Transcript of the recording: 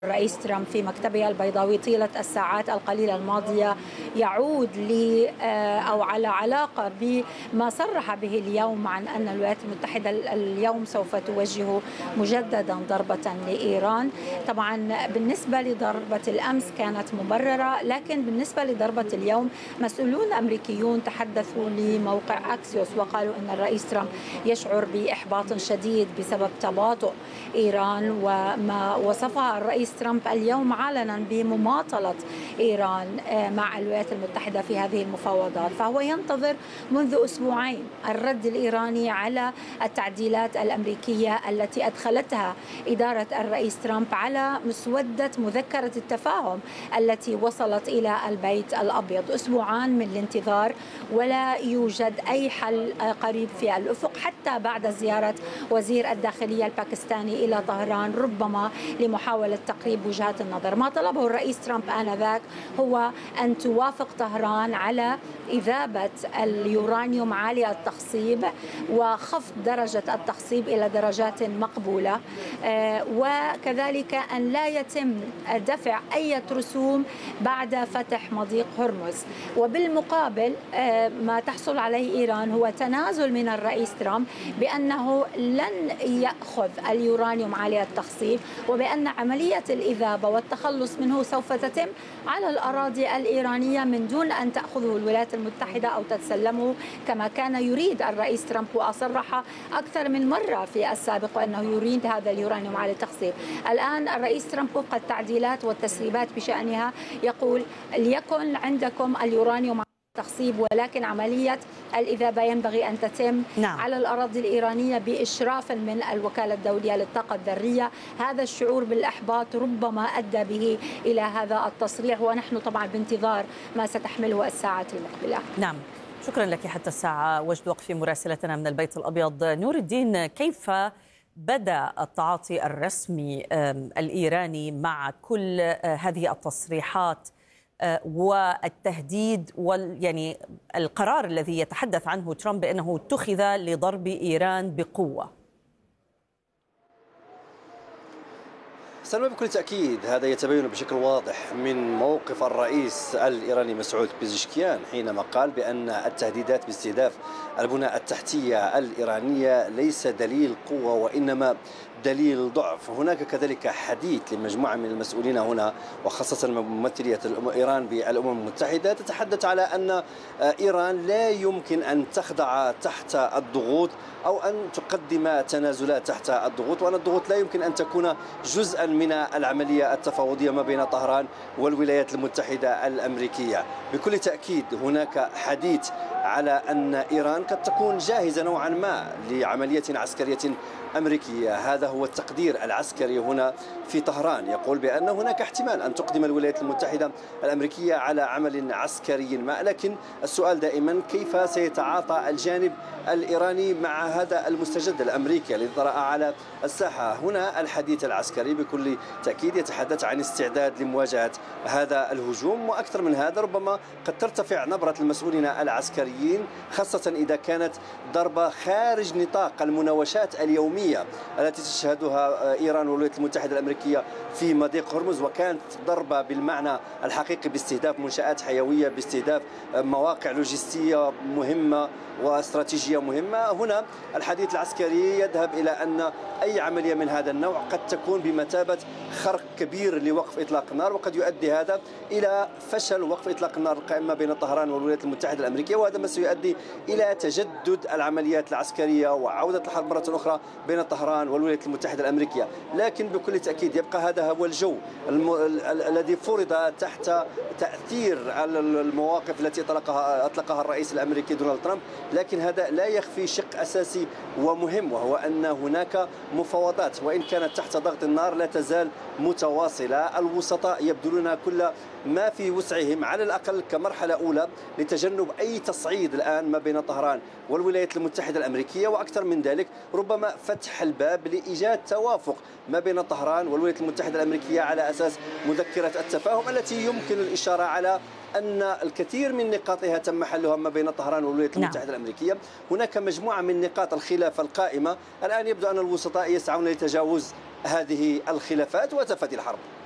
الرئيس ترامب في مكتبه البيضاوي طيلة الساعات القليلة الماضية يعود أو على علاقة بما صرح به اليوم عن أن الولايات المتحدة اليوم سوف توجه مجددا ضربة لإيران. طبعا بالنسبة لضربة الأمس كانت مبررة، لكن بالنسبة لضربة اليوم مسؤولون أمريكيون تحدثوا لموقع أكسيوس وقالوا أن الرئيس ترامب يشعر بإحباط شديد بسبب تباطؤ إيران، وما وصفها الرئيس ترامب اليوم علنا بمماطلة إيران مع الولايات المتحدة في هذه المفاوضات. فهو ينتظر منذ أسبوعين الرد الإيراني على التعديلات الأمريكية التي أدخلتها إدارة الرئيس ترامب على مسودة مذكرة التفاهم التي وصلت إلى البيت الأبيض. أسبوعان من الانتظار ولا يوجد أي حل قريب في الأفق، حتى بعد زيارة وزير الداخلية الباكستاني إلى طهران ربما لمحاولة تقريب وجهات النظر. ما طلبه الرئيس ترامب آنذاك هو أن توافق طهران على إذابة اليورانيوم عالي التخصيب وخفض درجة التخصيب إلى درجات مقبولة، وكذلك أن لا يتم دفع أي رسوم بعد فتح مضيق هرمز. وبالمقابل ما تحصل عليه إيران هو تنازل من الرئيس ترامب بأنه لن يأخذ اليورانيوم عالي التخصيب، وبأن عملية الإذابة والتخلص منه سوف تتم على الأراضي الإيرانية من دون أن تأخذه الولايات المتحدة أو تتسلمه كما كان يريد الرئيس ترامب، وأصرح أكثر من مرة في السابق أنه يريد هذا اليورانيوم عالي التخصيب. الآن الرئيس ترامب وفق التعديلات والتسريبات بشأنها يقول ليكن عندكم اليورانيوم تخصيب، ولكن عملية الإذابة ينبغي أن تتم على الأراضي الإيرانية بإشراف من الوكالة الدولية للطاقة الذرية. هذا الشعور بالإحباط ربما أدى به إلى هذا التصريح، ونحن طبعا بانتظار ما ستحمله الساعات المقبلة. نعم، شكرا لك حتى الساعة. وجد وقفي مراسلتنا من البيت الأبيض. نور الدين، كيف بدأ التعاطي الرسمي الإيراني مع كل هذه التصريحات والتهديد يعني القرار الذي يتحدث عنه ترامب بأنه اتخذ لضرب إيران بقوة؟ سلمى، بكل تأكيد هذا يتبين بشكل واضح من موقف الرئيس الإيراني مسعود بيزشكيان حينما قال بأن التهديدات باستهداف البنى التحتية الإيرانية ليس دليل قوة وإنما دليل ضعف. هناك كذلك حديث لمجموعة من المسؤولين هنا وخاصة ممثلية إيران بالأمم المتحدة تتحدث على أن إيران لا يمكن أن تخضع تحت الضغوط أو أن تقدم تنازلات تحت الضغوط، وأن الضغوط لا يمكن أن تكون جزءا من العملية التفاوضية ما بين طهران والولايات المتحدة الأمريكية. بكل تأكيد هناك حديث على أن إيران قد تكون جاهزة نوعا ما لعملية عسكرية أمريكية. هذا هو التقدير العسكري هنا في طهران، يقول بأن هناك احتمال أن تقدم الولايات المتحدة الأمريكية على عمل عسكري ما، لكن السؤال دائما كيف سيتعاطى الجانب الإيراني مع هذا المستجد الأمريكي الذي طرأ على الساحة. هنا الحديث العسكري بكل تأكيد يتحدث عن استعداد لمواجهة هذا الهجوم، وأكثر من هذا ربما قد ترتفع نبرة المسؤولين العسكريين، خاصة إذا كانت ضربة خارج نطاق المناوشات اليومية التي تشهدها إيران والولايات المتحدة الأمريكية في مضيق هرمز، وكانت ضربة بالمعنى الحقيقي باستهداف منشآت حيوية، باستهداف مواقع لوجستية مهمة واستراتيجية مهمة. هنا الحديث العسكري يذهب إلى أن أي عملية من هذا النوع قد تكون بمثابة خرق كبير لوقف إطلاق النار، وقد يؤدي هذا إلى فشل وقف إطلاق النار القائمة بين طهران والولايات المتحدة الأمريكية، وهذا ما سيؤدي إلى تجدد العمليات العسكرية وعودة الحرب مرة أخرى بين طهران والولايات المتحدة الأمريكية. لكن بكل تأكيد يبقى هذا هو الجو الذي فرض تحت تأثير المواقف التي أطلقها الرئيس الأمريكي دونالد ترامب، لكن هذا لا يخفي شق أساسي ومهم، وهو أن هناك مفاوضات وإن كانت تحت ضغط النار لا تزال متواصلة. الوسطاء يبذلون كل ما في وسعهم على الأقل كمرحلة أولى لتجنب أي تصعيد الآن ما بين طهران والولايات المتحدة الأمريكية، وأكثر من ذلك ربما فتح الباب لإيجاد توافق ما بين طهران والولايات المتحدة الأمريكية على أساس مذكرة التفاهم التي يمكن الإشارة على أن الكثير من نقاطها تم حلها ما بين طهران والولايات المتحدة الأمريكية. هناك مجموعة من نقاط الخلاف القائمة، الآن يبدو أن الوسطاء يسعون لتجاوز هذه الخلافات وتفادي الحرب.